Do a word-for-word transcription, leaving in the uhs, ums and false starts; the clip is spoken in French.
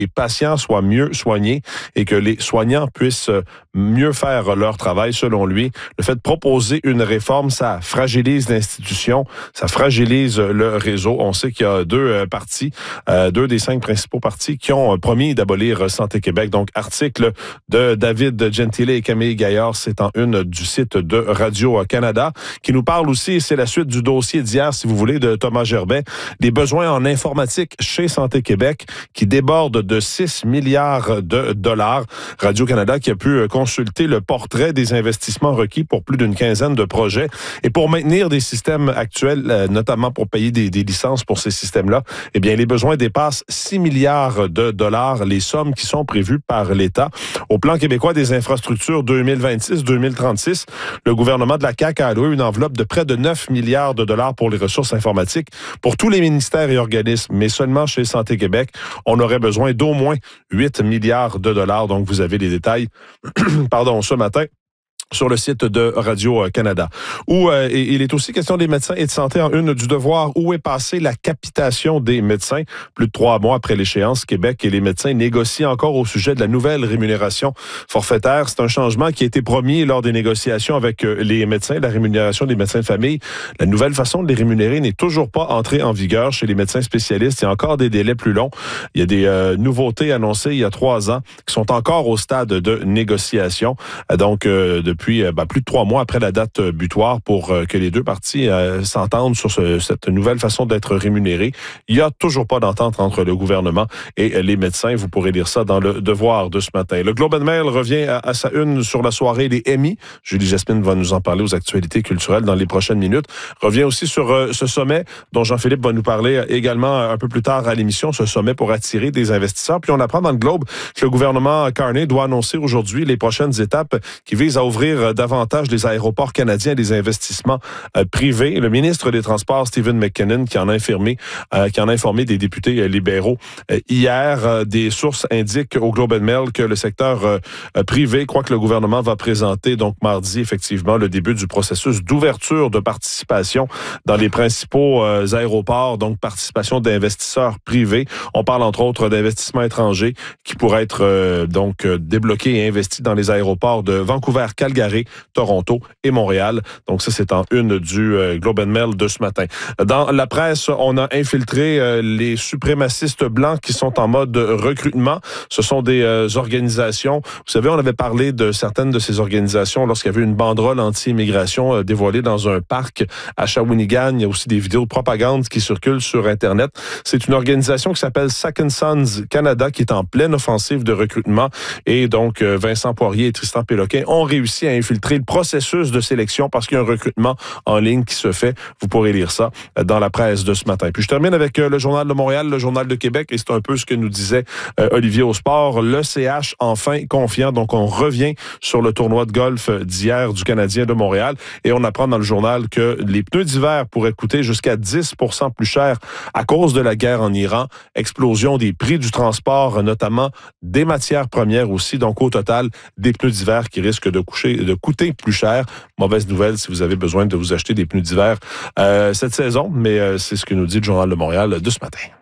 les patients soient mieux soignés et que les soignants puissent mieux faire leur travail, selon lui. Le fait de proposer une réforme, ça fragilise l'institution, ça fragilise le réseau. On sait qu'il y a deux euh, partis, euh, deux des cinq principaux partis qui ont promis d'abolir Santé Québec. Donc, article de David Gentile et Camille Gaillard, c'est en une du site de Radio-Canada, qui nous parle aussi, c'est la suite du dossier d'hier, si vous voulez, de Thomas Gerbet, des besoins en informatique chez Santé Québec qui débordent de six milliards de dollars. Radio-Canada qui a pu consulter le portrait des investissements requis pour plus d'une quinzaine de projets et pour maintenir des systèmes actuels, notamment pour payer des, des licences pour ces systèmes-là, eh bien, les besoins dépassent six milliards de dollars, les sommes qui sont prévues par l'État. Au plan québécois des infrastructures deux mille vingt-six deux mille trente-six, le gouvernement de la C A Q a alloué une enveloppe de près de neuf milliards de dollars pour les ressources informatiques pour tous les ministères et organismes, mais seulement chez Santé Québec, on aurait besoin d'au moins huit milliards de dollars. Donc, vous avez les détails, pardon, ce matin, sur le site de Radio-Canada. Où euh, il est aussi question des médecins et de santé en une du devoir. Où est passée la capitation des médecins? Plus de trois mois après l'échéance, Québec et les médecins négocient encore au sujet de la nouvelle rémunération forfaitaire. C'est un changement qui a été promis lors des négociations avec les médecins, la rémunération des médecins de famille. La nouvelle façon de les rémunérer n'est toujours pas entrée en vigueur chez les médecins spécialistes. Il y a encore des délais plus longs. Il y a des euh, nouveautés annoncées il y a trois ans qui sont encore au stade de négociation. Donc, euh, depuis Puis, ben, plus de trois mois après la date butoir pour euh, que les deux parties euh, s'entendent sur ce, cette nouvelle façon d'être rémunérés. Il n'y a toujours pas d'entente entre le gouvernement et les médecins. Vous pourrez lire ça dans le Devoir de ce matin. Le Globe and Mail revient à, à sa une sur la soirée des Emmy. Julie Jasmine va nous en parler aux actualités culturelles dans les prochaines minutes. Revient aussi sur euh, ce sommet dont Jean-Philippe va nous parler également un peu plus tard à l'émission, ce sommet pour attirer des investisseurs. Puis on apprend dans le Globe que le gouvernement Carney doit annoncer aujourd'hui les prochaines étapes qui visent à ouvrir davantage des aéroports canadiens, des investissements euh, privés. Le ministre des Transports, Stephen McKinnon, qui en a informé, euh, qui en a informé des députés euh, libéraux euh, hier. Euh, des sources indiquent au Globe and Mail que le secteur euh, privé croit que le gouvernement va présenter donc mardi effectivement le début du processus d'ouverture de participation dans les principaux euh, aéroports, donc participation d'investisseurs privés. On parle entre autres d'investissements étrangers qui pourraient être euh, donc euh, débloqués et investis dans les aéroports de Vancouver, Calgary, Toronto et Montréal. Donc ça, c'est en une du euh, Globe and Mail de ce matin. Dans la presse, on a infiltré euh, les suprémacistes blancs qui sont en mode recrutement. Ce sont des euh, organisations. Vous savez, on avait parlé de certaines de ces organisations lorsqu'il y avait une banderole anti-immigration euh, dévoilée dans un parc à Shawinigan. Il y a aussi des vidéos de propagande qui circulent sur Internet. C'est une organisation qui s'appelle Second Sons Canada qui est en pleine offensive de recrutement. Et donc, euh, Vincent Poirier et Tristan Péloquin ont réussi à infiltrer le processus de sélection parce qu'il y a un recrutement en ligne qui se fait. Vous pourrez lire ça dans la presse de ce matin. Puis je termine avec le Journal de Montréal, le Journal de Québec, et c'est un peu ce que nous disait euh, Olivier au sport. Le C H enfin confiant. Donc on revient sur le tournoi de golf d'hier du Canadien de Montréal et on apprend dans le journal que les pneus d'hiver pourraient coûter jusqu'à dix pour cent plus cher à cause de la guerre en Iran. Explosion des prix du transport, notamment des matières premières aussi. Donc au total, des pneus d'hiver qui risquent de coucher de coûter plus cher. Mauvaise nouvelle si vous avez besoin de vous acheter des pneus d'hiver euh, cette saison, mais euh, c'est ce que nous dit le Journal de Montréal de ce matin.